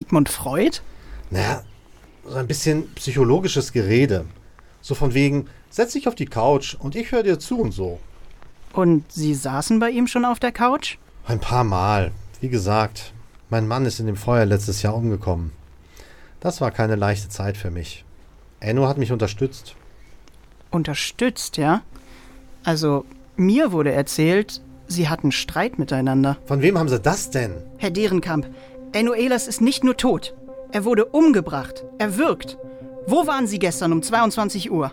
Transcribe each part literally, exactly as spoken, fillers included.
Sigmund Freud? Naja, so ein bisschen psychologisches Gerede. So von wegen, setz dich auf die Couch und ich höre dir zu und so. Und Sie saßen bei ihm schon auf der Couch? Ein paar Mal. Wie gesagt, mein Mann ist in dem Feuer letztes Jahr umgekommen. Das war keine leichte Zeit für mich. Enno hat mich unterstützt. Unterstützt, ja? Also, mir wurde erzählt, Sie hatten Streit miteinander. Von wem haben Sie das denn? Herr Dehrenkamp, Enno Ehlers ist nicht nur tot. Er wurde umgebracht, erwürgt. Wo waren Sie gestern um zweiundzwanzig Uhr?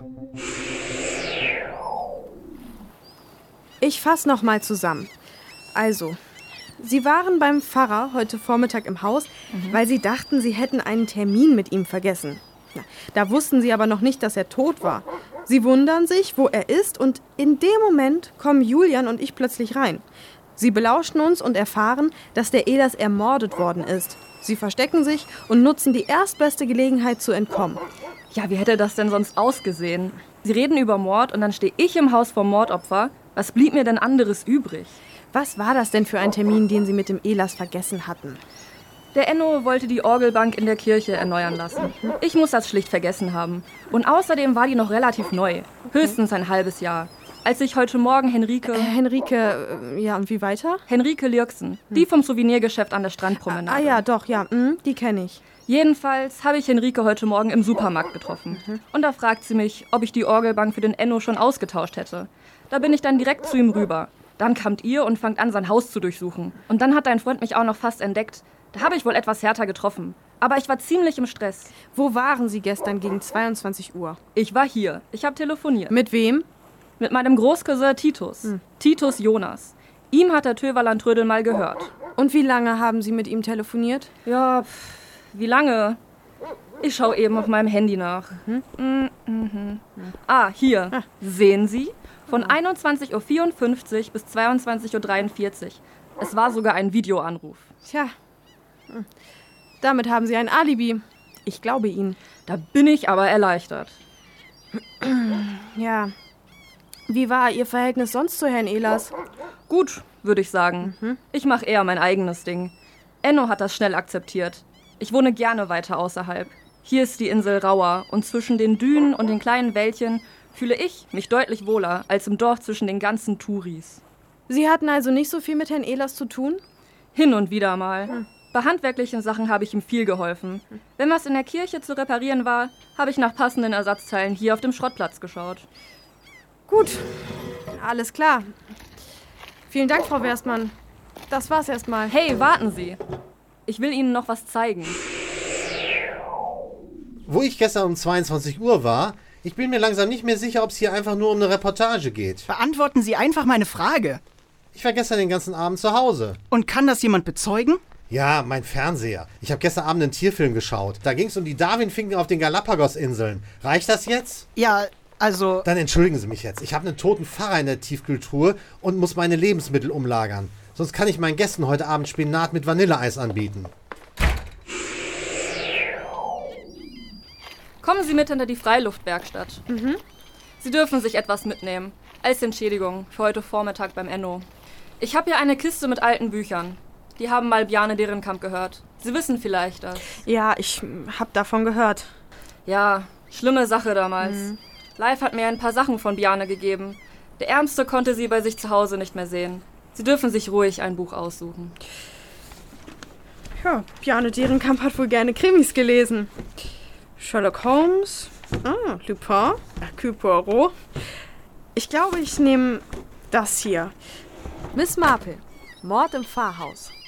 Ich fasse noch mal zusammen. Also, Sie waren beim Pfarrer heute Vormittag im Haus, mhm. weil Sie dachten, Sie hätten einen Termin mit ihm vergessen. Na, da wussten Sie aber noch nicht, dass er tot war. Sie wundern sich, wo er ist, und in dem Moment kommen Julian und ich plötzlich rein. Sie belauschen uns und erfahren, dass der Ehlers ermordet worden ist. Sie verstecken sich und nutzen die erstbeste Gelegenheit zu entkommen. Ja, wie hätte das denn sonst ausgesehen? Sie reden über Mord und dann stehe ich im Haus vom Mordopfer. Was blieb mir denn anderes übrig? Was war das denn für ein Termin, den Sie mit dem Ehlers vergessen hatten? Der Enno wollte die Orgelbank in der Kirche erneuern lassen. Ich muss das schlicht vergessen haben. Und außerdem war die noch relativ neu. Höchstens ein halbes Jahr. Als ich heute Morgen Henrike... Äh, Henrike, äh, ja, und wie weiter? Henrike Lürksen, die vom Souvenirgeschäft an der Strandpromenade. Ah, ah ja, doch, ja, mh, die kenne ich. Jedenfalls habe ich Henrike heute Morgen im Supermarkt getroffen. Mhm. Und da fragt sie mich, ob ich die Orgelbank für den Enno schon ausgetauscht hätte. Da bin ich dann direkt zu ihm rüber. Dann kamt ihr und fangt an, sein Haus zu durchsuchen. Und dann hat dein Freund mich auch noch fast entdeckt. Da habe ich wohl etwas härter getroffen. Aber ich war ziemlich im Stress. Wo waren Sie gestern gegen zweiundzwanzig Uhr? Ich war hier. Ich habe telefoniert. Mit wem? Mit meinem Großcousin Titus. Hm. Titus Jonas. Ihm hat der Töverland-Trödel mal gehört. Und wie lange haben Sie mit ihm telefoniert? Ja, pff, wie lange? Ich schaue eben auf meinem Handy nach. Mhm. Mhm. Mhm. Ah, hier. Ah. Sehen Sie? Von einundzwanzig Uhr vierundfünfzig bis zweiundzwanzig Uhr dreiundvierzig. Es war sogar ein Videoanruf. Tja, damit haben Sie ein Alibi. Ich glaube Ihnen. Da bin ich aber erleichtert. Ja. Wie war Ihr Verhältnis sonst zu Herrn Ehlers? Gut, würde ich sagen. Mhm. Ich mache eher mein eigenes Ding. Enno hat das schnell akzeptiert. Ich wohne gerne weiter außerhalb. Hier ist die Insel rauer und zwischen den Dünen und den kleinen Wäldchen fühle ich mich deutlich wohler als im Dorf zwischen den ganzen Touris. Sie hatten also nicht so viel mit Herrn Ehlers zu tun? Hin und wieder mal. Hm. Bei handwerklichen Sachen habe ich ihm viel geholfen. Wenn was in der Kirche zu reparieren war, habe ich nach passenden Ersatzteilen hier auf dem Schrottplatz geschaut. Gut, alles klar. Vielen Dank, Frau Werstmann. Das war's erstmal. Hey, warten Sie. Ich will Ihnen noch was zeigen. Wo ich gestern um zweiundzwanzig Uhr war, ich bin mir langsam nicht mehr sicher, ob es hier einfach nur um eine Reportage geht. Beantworten Sie einfach meine Frage. Ich war gestern den ganzen Abend zu Hause. Und kann das jemand bezeugen? Ja, mein Fernseher. Ich habe gestern Abend einen Tierfilm geschaut. Da ging es um die Darwinfinken auf den Galapagos-Inseln. Reicht das jetzt? Ja, also... Dann entschuldigen Sie mich jetzt. Ich habe einen toten Pfarrer in der Tiefkühltruhe und muss meine Lebensmittel umlagern. Sonst kann ich meinen Gästen heute Abend Spinat mit Vanilleeis anbieten. Kommen Sie mit hinter die Freiluftwerkstatt. Mhm. Sie dürfen sich etwas mitnehmen. Als Entschädigung für heute Vormittag beim Enno. Ich habe hier eine Kiste mit alten Büchern. Die haben mal Bjarne Dehrenkamp gehört. Sie wissen vielleicht das. Ja, ich hab davon gehört. Ja, schlimme Sache damals. Mhm. Live hat mir ein paar Sachen von Bjarne gegeben. Der Ärmste konnte sie bei sich zu Hause nicht mehr sehen. Sie dürfen sich ruhig ein Buch aussuchen. Ja, Bjarne Dehrenkamp hat wohl gerne Krimis gelesen. Sherlock Holmes, ah, Lupin, Hercule Poirot. Ich glaube, ich nehme das hier. Miss Marple, Mord im Pfarrhaus.